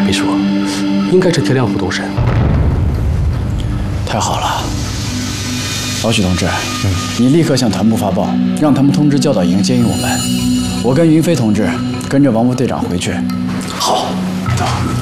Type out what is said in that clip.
没说，应该是田亮虎动身。 太好了，老许同志，你立刻向团部发报，让他们通知教导营接应我们。我跟云飞同志跟着王副队长回去。 好。